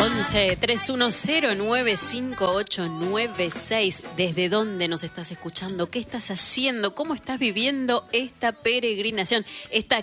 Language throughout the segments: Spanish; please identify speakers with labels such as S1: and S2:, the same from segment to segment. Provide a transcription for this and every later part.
S1: 11-3109-5896. ¿Desde dónde nos estás escuchando? ¿Qué estás haciendo? ¿Cómo estás viviendo esta peregrinación? Esta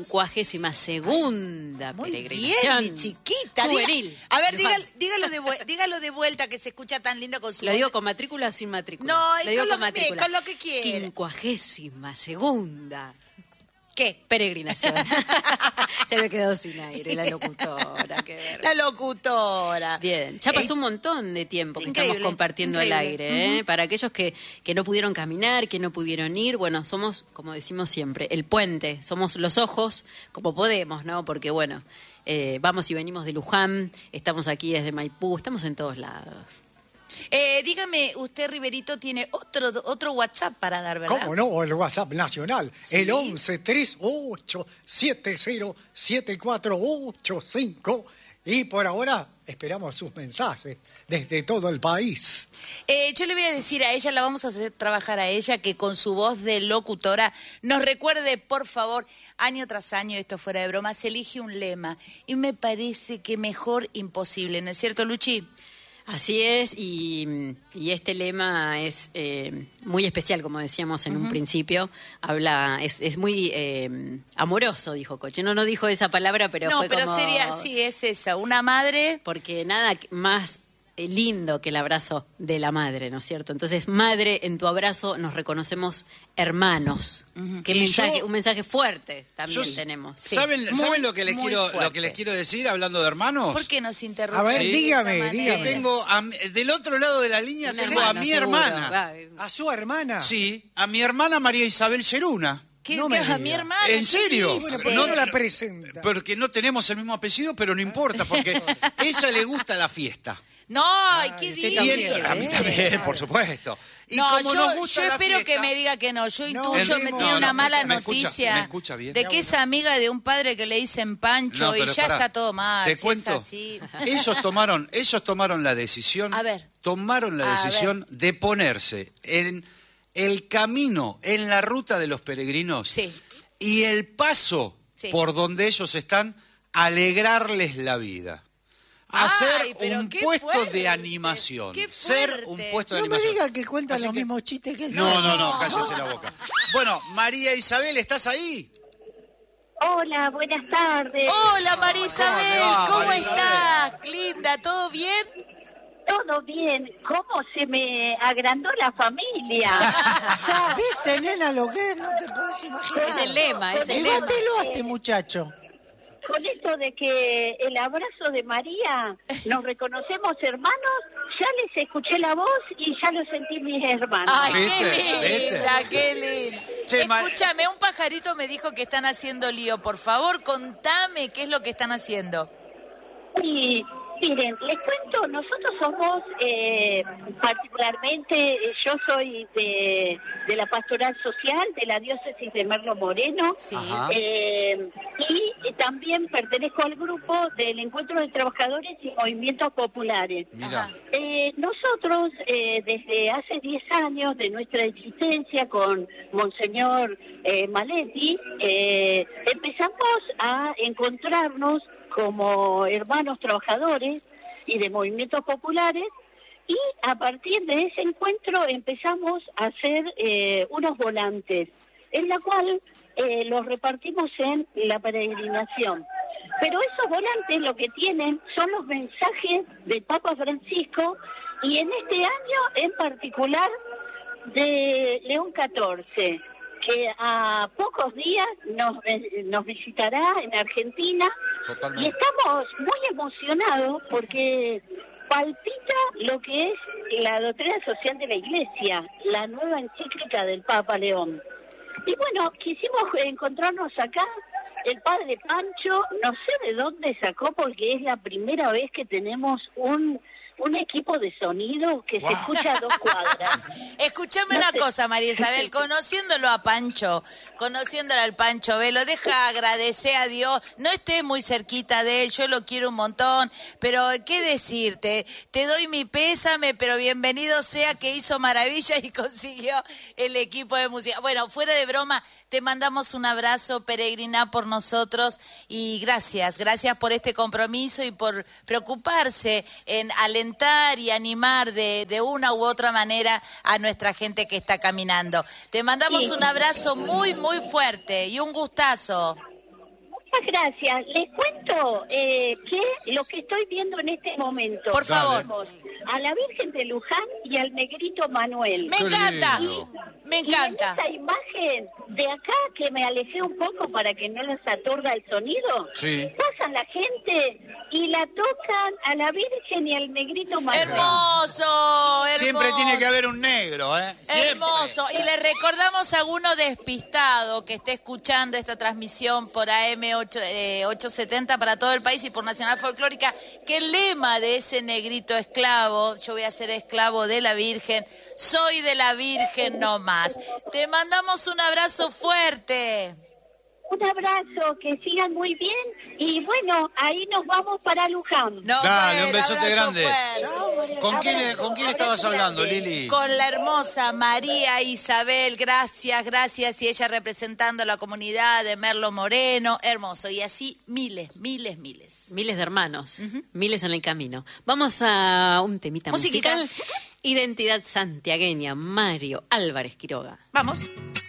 S1: 52ª
S2: Muy
S1: peregrinación.
S2: bien, mi chiquita.
S1: Juvenil.
S2: A ver, dígalo de vuelta, que se escucha tan lindo con su
S1: ¿Lo
S2: voz.
S1: digo con matrícula o sin matrícula?
S2: No,
S1: lo digo con
S2: matrícula. Con lo que quiera.
S1: 52ª.
S2: ¿Qué?
S1: Peregrinación. Se me quedó sin aire la locutora. Qué vergüenza.
S2: La locutora.
S1: Bien, ya pasó un montón de tiempo que estamos compartiendo el aire. ¿Eh? Para aquellos que no pudieron caminar, que no pudieron ir, bueno, somos, como decimos siempre, el puente, somos los ojos, como podemos, ¿no? Porque, bueno, vamos y venimos de Luján, estamos aquí desde Maipú, estamos en todos lados.
S2: Dígame, usted, Riverito, tiene otro WhatsApp para dar, ¿verdad?
S3: ¿Cómo no? El WhatsApp nacional.
S2: ¿Sí?
S3: El 11-3870-7485. Y por ahora esperamos sus mensajes desde todo el país.
S2: Yo le voy a decir a ella, la vamos a hacer trabajar a ella, que con su voz de locutora nos recuerde, por favor, año tras año, esto fuera de broma, se elige un lema. Y me parece que mejor imposible, ¿no es cierto, Luchi?
S1: Así es, y este lema es muy especial, como decíamos en un principio. Es muy amoroso, dijo Coche. No dijo esa palabra, pero fue como... No, pero
S2: sería, sí, es esa, una madre...
S1: Porque nada más lindo que el abrazo de la madre, ¿no es cierto? Entonces, madre, en tu abrazo nos reconocemos hermanos. ¿Qué mensaje? Un mensaje fuerte también tenemos.
S4: Sí. ¿Saben lo que les quiero decir hablando de hermanos?
S2: ¿Por qué nos interrumpen?
S3: A ver, dígame.
S4: Que tengo del otro lado de la línea tengo a mi hermana.
S3: ¿A su hermana?
S4: Sí, a mi hermana María Isabel Ceruna.
S2: ¿Qué a mi hermana?
S4: ¿En serio?
S3: Bueno, ¿por qué no la presenta?
S4: Porque no tenemos el mismo apellido, pero no importa, porque a ella le gusta la fiesta.
S2: No, ¿qué dice?
S4: A mí también, por supuesto. Y
S2: no,
S4: como nos gusta
S2: yo
S4: la
S2: espero
S4: fiesta,
S2: que me diga que no. Yo intuyo, me tiene una mala noticia
S4: ¿me escucha bien?
S2: de que es amiga de un padre que le dicen Pancho y ya está todo mal.
S4: Te cuento,
S2: así.
S4: ellos tomaron la decisión, de ponerse en el camino, en la ruta de los peregrinos, y el paso por donde ellos están, alegrarles la vida. Hacer un puesto de animación. Ser un puesto de animación.
S3: No me diga que cuentan los mismos chistes que él.
S4: No, cállese la boca. Bueno, María Isabel, ¿estás ahí?
S5: Hola, buenas tardes.
S2: Hola, María Isabel, ¿cómo estás? Linda, ¿todo bien?
S5: Todo bien. ¿Cómo se me agrandó la familia?
S3: ¿Viste, nena, lo que es? No te podés imaginar.
S1: Es el lema,
S3: Llévatelo a este muchacho.
S5: Con esto de que el abrazo de María, nos reconocemos hermanos, ya les escuché la voz y ya lo sentí mis hermanos.
S2: ¡Ay, qué linda! Escúchame, un pajarito me dijo que están haciendo lío. Por favor, contame qué es lo que están haciendo.
S5: Y miren, les cuento, nosotros somos, particularmente, yo soy de la Pastoral Social de la Diócesis de Merlo Moreno, y también pertenezco al grupo del Encuentro de Trabajadores y Movimientos Populares. Nosotros, desde hace 10 años de nuestra existencia con Monseñor Maletti, empezamos a encontrarnos como hermanos trabajadores y de movimientos populares, y a partir de ese encuentro empezamos a hacer unos volantes, en la cual los repartimos en la peregrinación. Pero esos volantes lo que tienen son los mensajes del Papa Francisco, y en este año en particular de León XIV, que a pocos días nos visitará en Argentina. Totalmente. Y estamos muy emocionados porque palpita lo que es la doctrina social de la Iglesia, la nueva encíclica del Papa León. Y bueno, quisimos encontrarnos acá. El padre Pancho, no sé de dónde sacó, porque es la primera vez que tenemos un un equipo de sonido que se escucha a 2 cuadras.
S2: Escúchame una cosa, María Isabel, conociéndolo al Pancho Velo, deja agradecer a Dios, no estés muy cerquita de él, yo lo quiero un montón, pero qué decirte, te doy mi pésame, pero bienvenido sea que hizo maravillas y consiguió el equipo de música. Bueno, fuera de broma, te mandamos un abrazo, peregrina por nosotros, y gracias por este compromiso y por preocuparse en alentar y animar de una u otra manera a nuestra gente que está caminando. Te mandamos un abrazo muy, muy fuerte y un gustazo.
S5: Muchas gracias. Les cuento que lo que estoy viendo en este momento.
S2: Por favor.
S5: A la Virgen de Luján y al Negrito Manuel.
S2: Me encanta. Me
S5: Y
S2: encanta.
S5: en esa imagen de acá, que me alejé un poco para que no les aturda el sonido, pasan la gente y la tocan a la Virgen y al Negrito Manuel.
S2: ¡Hermoso!
S4: Siempre tiene que haber un negro, ¿eh? Siempre.
S2: Hermoso. Y le recordamos a alguno despistado que esté escuchando esta transmisión por AM870 para todo el país y por Nacional Folclórica, que el lema de ese negrito esclavo, yo voy a ser esclavo de la Virgen, soy de la Virgen no más. Te mandamos un abrazo fuerte.
S5: Un abrazo, que sigan muy bien. Y bueno, ahí nos vamos para Luján.
S4: Dale, un besote grande.
S2: Chao,
S4: ¿Con quién estabas hablando, Lili?
S2: Con la hermosa María Isabel, gracias. Y ella representando a la comunidad de Merlo Moreno, hermoso. Y así miles.
S1: Miles de hermanos, miles en el camino. Vamos a un temita musical. Identidad santiagueña, Mario Álvarez Quiroga.
S2: Vamos.